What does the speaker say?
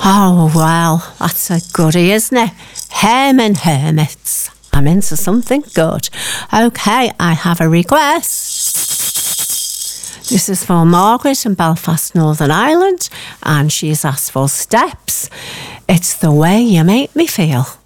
Oh, well, that's a goodie, isn't it? Herman Hermits. I'm into something good. Okay, I have a request. This is for Margaret in Belfast, Northern Ireland, and she's asked for Steps. It's the way you make me feel.